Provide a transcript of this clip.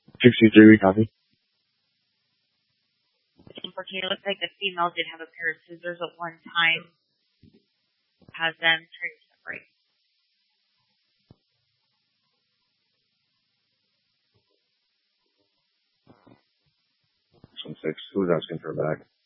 63, we copy. Unfortunately, it looks like the female did have a pair of scissors at one time. Has them trying to separate. 616, who's asking for a back?